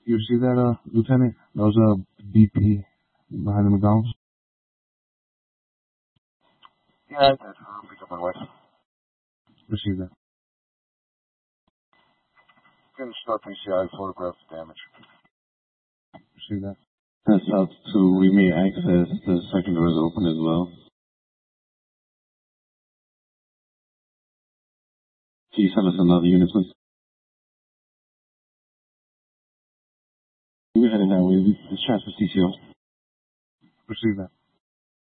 You see that, Lieutenant? That was a BP behind the McDonald's. Yeah, I did. I'll pick up my wife. Received that. Finished up PCI, photograph the damage. Received that. That's out to we may access. The second door is open as well. Can you send us another unit, please? We're heading that way. Let's transfer CCO. Received that.